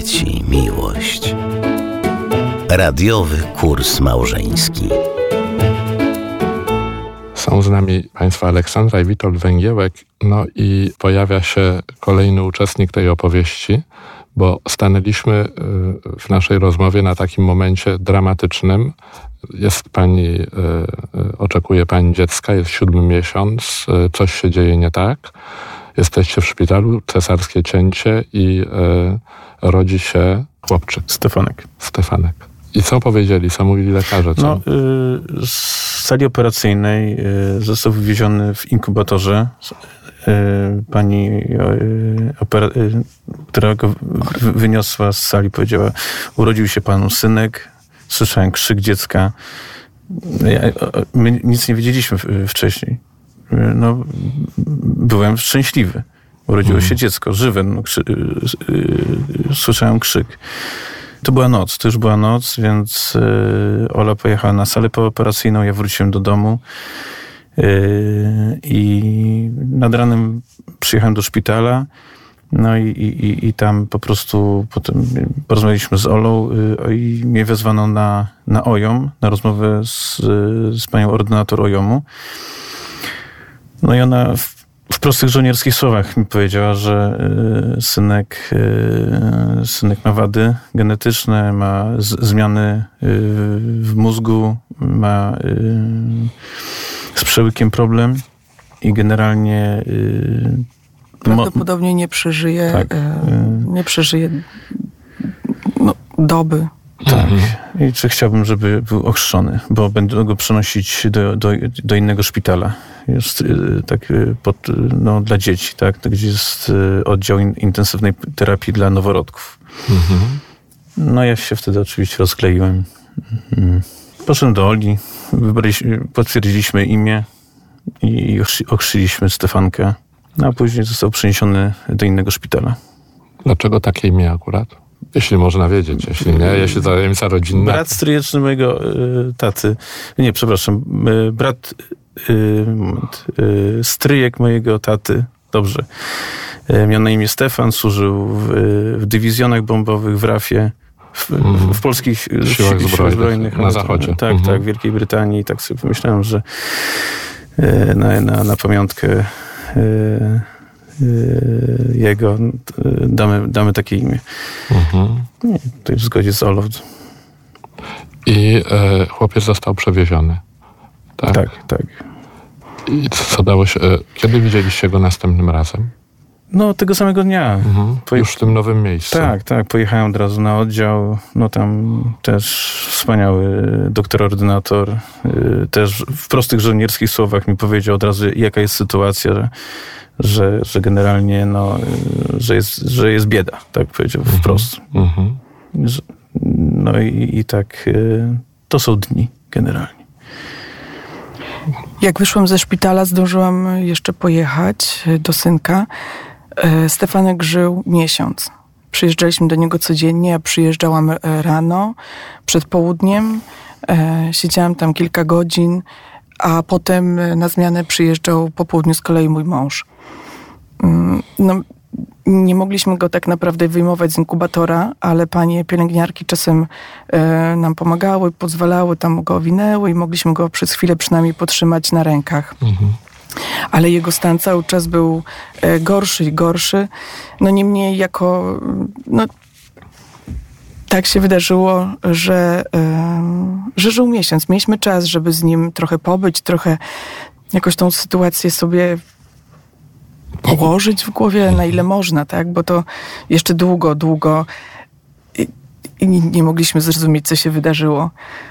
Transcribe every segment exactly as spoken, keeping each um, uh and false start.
dzieci, miłość. Radiowy kurs małżeński. Są z nami państwo Aleksandra i Witold Węgiełek, no i pojawia się kolejny uczestnik tej opowieści, bo stanęliśmy w naszej rozmowie na takim momencie dramatycznym. Jest pani, oczekuje pani dziecka, jest siódmy miesiąc, coś się dzieje nie tak. Jesteście w szpitalu, cesarskie cięcie i rodzi się chłopczyk. Stefanek. Stefanek. I co powiedzieli, co mówili lekarze? Co? No, y, z sali operacyjnej y, został wywieziony w inkubatorze. Y, pani, y, opera, y, która go wy, wyniosła z sali, powiedziała: urodził się panu synek. Słyszałem krzyk dziecka. Ja, my nic nie wiedzieliśmy wcześniej. Y, no, byłem szczęśliwy. Urodziło hmm. się dziecko, żywe. No, krzy, y, y, słyszałem krzyk. To była noc, to już była noc, więc y, Ola pojechała na salę pooperacyjną, ja wróciłem do domu y, i nad ranem przyjechałem do szpitala, no i, i, i tam po prostu potem porozmawialiśmy z Olą y, i mnie wezwano na, na O J O M, na rozmowę z, z panią ordynator O J O M-u. No i ona w, w prostych żołnierskich słowach mi powiedziała, że y, synek, y, synek ma wady genetyczne, ma z, zmiany y, w mózgu, ma y, z przełykiem problem i generalnie y, prawdopodobnie mo- nie przeżyje, tak, y, nie przeżyje no, doby. Tak. I czy chciałbym, żeby był ochrzczony, bo będę go przenosić do, do, do innego szpitala. Jest y, tak y, pod, no, dla dzieci, tak, gdzie jest y, oddział in, intensywnej terapii dla noworodków. Mhm. No ja się wtedy oczywiście rozkleiłem. Mhm. Poszedłem do Oli, potwierdziliśmy imię i ochrzyliśmy Stefanka, a później został przeniesiony do innego szpitala. Dlaczego takie imię akurat? Jeśli można wiedzieć, jeśli nie, jeśli to tajemnica rodzinna. Brat stryjeczny mojego y, taty, nie, przepraszam, y, brat y, moment, y, stryjek mojego taty, dobrze, y, miał na imię Stefan, służył w, w dywizjonach bombowych w rafie, w, mm. w, w polskich siłach, siłach zbrojnych, zbrojnych na zachodzie. Tak, mm-hmm. tak, w Wielkiej Brytanii. I tak sobie pomyślałem, że y, na, na, na pamiątkę y, jego damy, damy takie imię. Mhm. To jest w zgodzie z Olą. I e, chłopiec został przewieziony. Tak, tak. tak. I co dało się... E, kiedy widzieliście go następnym razem? No, tego samego dnia. Mhm. Poje... Już w tym nowym miejscu. Tak, tak. Pojechałem od razu na oddział. No tam też wspaniały doktor ordynator. Yy, też w prostych żołnierskich słowach mi powiedział od razu, jaka jest sytuacja, że, że generalnie no, że, jest, że jest bieda, tak powiedział mm-hmm. wprost. Mm-hmm. No i, i tak yy, to są dni generalnie. Jak wyszłam ze szpitala, zdążyłam jeszcze pojechać do synka. Stefanek żył miesiąc. Przyjeżdżaliśmy do niego codziennie, ja przyjeżdżałam rano, przed południem, siedziałam tam kilka godzin, a potem na zmianę przyjeżdżał po południu z kolei mój mąż. No, nie mogliśmy go tak naprawdę wyjmować z inkubatora, ale panie pielęgniarki czasem e, nam pomagały, pozwalały, tam go owinęły i mogliśmy go przez chwilę przynajmniej potrzymać na rękach. Mhm. Ale jego stan cały czas był e, gorszy i gorszy. No niemniej jako... No, tak się wydarzyło, że, e, że żył miesiąc. Mieliśmy czas, żeby z nim trochę pobyć, trochę jakoś tą sytuację sobie położyć w głowie, na ile można, tak? Bo to jeszcze długo, długo i, i nie mogliśmy zrozumieć, co się wydarzyło.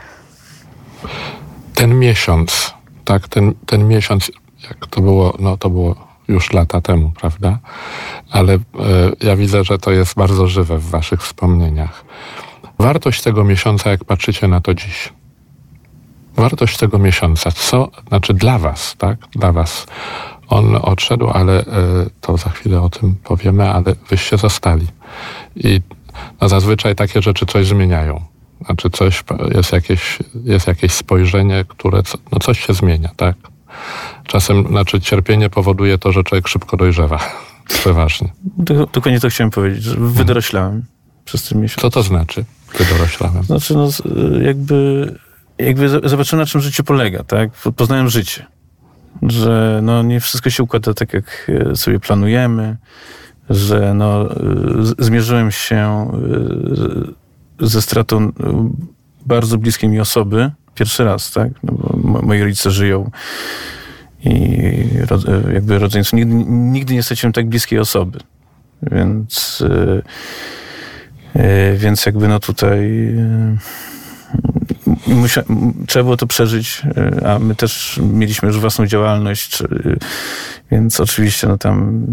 Ten miesiąc, tak, ten, ten miesiąc, jak to było, no to było już lata temu, prawda? Ale e, ja widzę, że to jest bardzo żywe w waszych wspomnieniach. Wartość tego miesiąca, jak patrzycie na to dziś. Wartość tego miesiąca, co, znaczy dla was, tak? Dla was. On odszedł, ale y, to za chwilę o tym powiemy, ale wyście zostali. I no, zazwyczaj takie rzeczy coś zmieniają. Znaczy coś, jest jakieś, jest jakieś spojrzenie, które, no coś się zmienia, tak? Czasem, znaczy cierpienie powoduje to, że człowiek szybko dojrzewa. Przeważnie. Dokładnie to chciałem powiedzieć, że wydoroślałem. przez ten miesiąc. Co to znaczy, gdy doroślałem? Znaczy, no, jakby, jakby zobaczyłem, na czym życie polega, tak? Poznałem życie. Że no, nie wszystko się układa tak, jak sobie planujemy, że no, zmierzyłem się ze stratą bardzo bliskiej mi osoby pierwszy raz, tak? No, bo moi rodzice żyją i jakby rodzeństwo. Nigdy, nigdy nie straciłem tak bliskiej osoby. Więc, więc jakby no tutaj musia, trzeba było to przeżyć, a my też mieliśmy już własną działalność, więc oczywiście no tam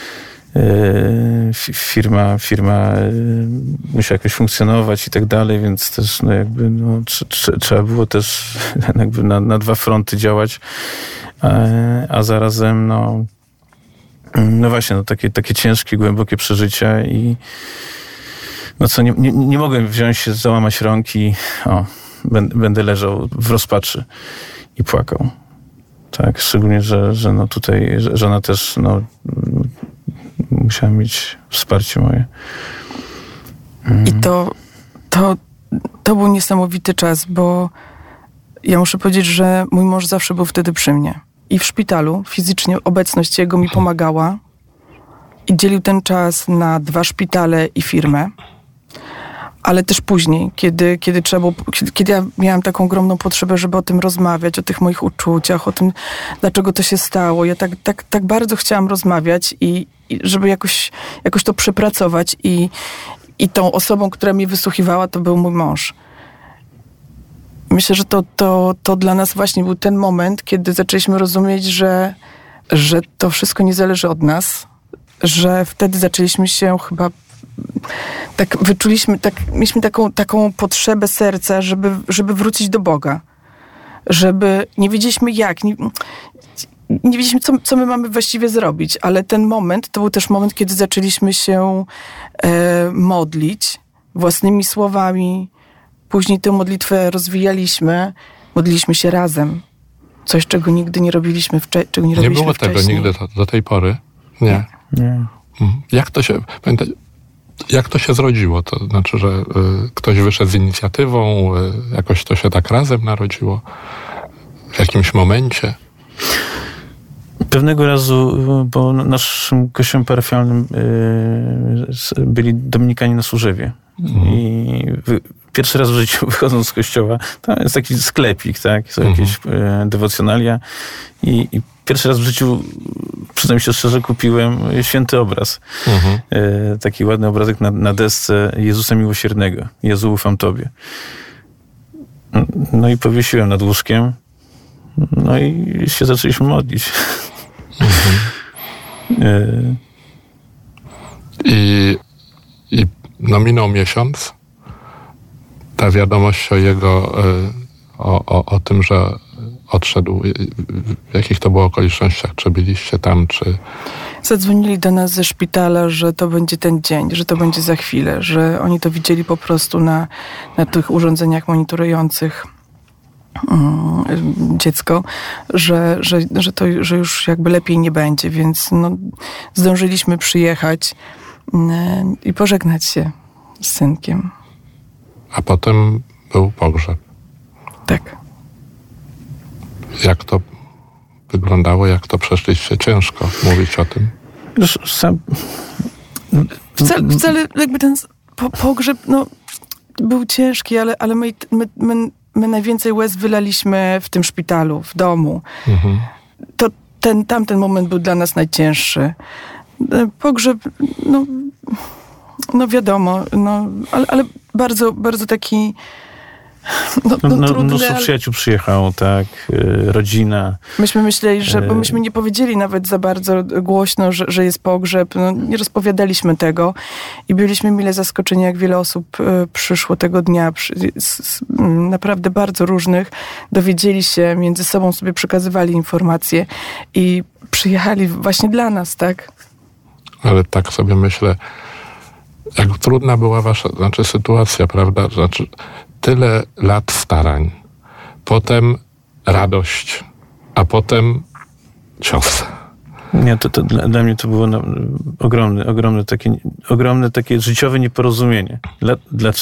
firma, firma musiała jakoś funkcjonować i tak dalej, więc też no jakby no, tr- tr- trzeba było też jakby na, na dwa fronty działać, a, a zarazem no no właśnie, no takie, takie ciężkie, głębokie przeżycia i no co, nie, nie, nie mogłem wziąć się, załamać rąki, o, będę, będę leżał w rozpaczy i płakał. Tak, szczególnie, że, że no tutaj żona też no, musiała mieć wsparcie moje. Mm. I to, to, to był niesamowity czas, bo ja muszę powiedzieć, że mój mąż zawsze był wtedy przy mnie. I w szpitalu fizycznie obecność jego mi pomagała i dzielił ten czas na dwa szpitale i firmę. Ale też później, kiedy, kiedy trzeba było, kiedy, kiedy ja miałam taką ogromną potrzebę, żeby o tym rozmawiać, o tych moich uczuciach, o tym, dlaczego to się stało. Ja tak, tak, tak bardzo chciałam rozmawiać i, i żeby jakoś, jakoś to przepracować i, i tą osobą, która mnie wysłuchiwała, to był mój mąż. Myślę, że to, to, to dla nas właśnie był ten moment, kiedy zaczęliśmy rozumieć, że, że to wszystko nie zależy od nas, że wtedy zaczęliśmy się chyba tak wyczuliśmy, tak, mieliśmy taką, taką potrzebę serca, żeby, żeby wrócić do Boga. Żeby, nie wiedzieliśmy jak, nie, nie wiedzieliśmy, co, co my mamy właściwie zrobić, ale ten moment, to był też moment, kiedy zaczęliśmy się e, modlić własnymi słowami. Później tę modlitwę rozwijaliśmy, modliliśmy się razem. Coś, czego nigdy nie robiliśmy, wcze- czego nie robiliśmy Nie było wcześniej. tego nigdy do, do tej pory? Nie. Nie. Jak to się... Pamiętaj, jak to się zrodziło? To znaczy, że y, ktoś wyszedł z inicjatywą, y, jakoś to się tak razem narodziło? W jakimś momencie? Pewnego razu, bo naszym kościołem parafialnym y, byli Dominikanie na Służewie. Mhm. I wy, pierwszy raz w życiu wychodząc z kościoła, tam jest taki sklepik, tak? Są jakieś mhm. y, dewocjonalia i, i pierwszy raz w życiu, przyznam się szczerze, kupiłem święty obraz. Mhm. E, taki ładny obrazek na, na desce Jezusa Miłosiernego. Jezu, ufam Tobie. No i powiesiłem nad łóżkiem. No i się zaczęliśmy modlić. Mhm. e... I, I no minął miesiąc. Ta wiadomość o jego, o, o, o tym, że odszedł. W jakich to było okolicznościach? Czy byliście tam, czy... Zadzwonili do nas ze szpitala, że to będzie ten dzień, że to będzie za chwilę, że oni to widzieli po prostu na, na tych urządzeniach monitorujących um, dziecko, że, że, że to że już jakby lepiej nie będzie, więc no, zdążyliśmy przyjechać um, i pożegnać się z synkiem. A potem był pogrzeb. Tak. Jak to wyglądało, jak to przeszliście? Ciężko mówić o tym. Już sam... Wcale, wcale jakby ten po, pogrzeb no, był ciężki, ale, ale my, my, my, my najwięcej łez wylaliśmy w tym szpitalu, w domu. Mhm. To ten, tamten moment był dla nas najcięższy. Pogrzeb, no, no wiadomo, no, ale, ale bardzo, bardzo taki No, no, no, trudne, mnóstwo ale... przyjaciół przyjechało, tak, rodzina. Myśmy myśleli, że, bo myśmy nie powiedzieli nawet za bardzo głośno, że, że jest pogrzeb, no, nie rozpowiadaliśmy tego i byliśmy mile zaskoczeni, jak wiele osób y, przyszło tego dnia, przy, z, z, naprawdę bardzo różnych, dowiedzieli się, między sobą sobie przekazywali informacje i przyjechali właśnie dla nas, tak? Ale tak sobie myślę, jak trudna była wasza, znaczy sytuacja, prawda, znaczy tyle lat starań, potem radość, a potem cios. Nie, to, to dla, dla mnie to było no, ogromne, ogromne takie, ogromne takie życiowe nieporozumienie. Dla, dlaczego?